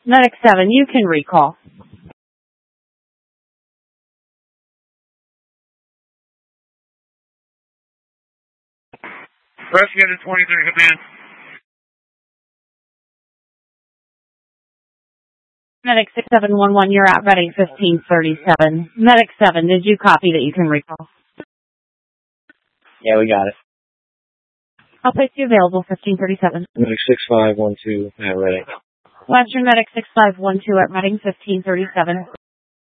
Medic 7, you can recall. Rescue to 23 command. Medic 6711, you're at Reading 1537. Medic 7, did you copy that you can recall? Yeah, we got it. I'll place you available 1537. Medic 6512 at Reading. Western Medic 6512 at Reading 1537.